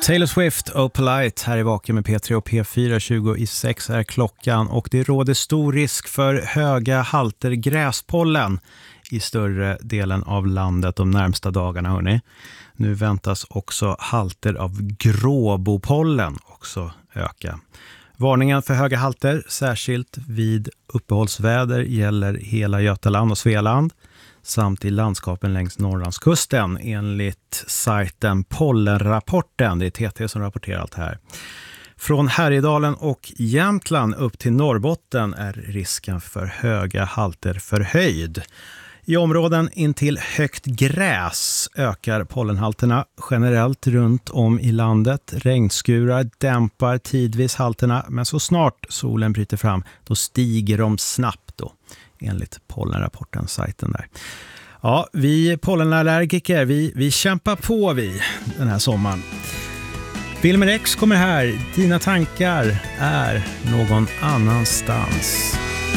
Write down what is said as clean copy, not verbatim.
Taylor Swift och Polite här i Vaken med P3 och P4. 20:06 är klockan och det råder stor risk för höga halter gräspollen i större delen av landet de närmsta dagarna, hörni. Nu väntas också halter av gråbopollen också öka. Varningen för höga halter, särskilt vid uppehållsväder, gäller hela Götaland och Svealand samt i landskapen längs Norrlandskusten enligt sajten Pollenrapporten. Det är TT som rapporterar allt här. Från Härjedalen och Jämtland upp till Norrbotten är risken för höga halter förhöjd. I områden intill högt gräs ökar pollenhalterna generellt runt om i landet. Regnskurar dämpar tidvis halterna, men så snart solen bryter fram då stiger de snabbt då, enligt Pollenrapporten, sajten där. Ja, vi pollenallergiker, vi kämpar på den här sommaren. Wilmer X kommer här. Dina tankar är någon annanstans.